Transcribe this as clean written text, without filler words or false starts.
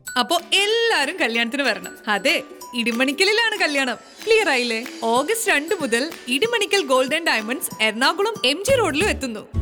അപ്പോ എല്ലാരും കല്യാണത്തിന് വരണം. അതെ, ഇടിമണിക്കലിലാണ് കല്യാണം. ക്ലിയർ ആയില്ലേ? ഓഗസ്റ്റ് 2 മുതൽ Idimannickal golden diamonds Ernakulam MG റോഡിലും എത്തുന്നു.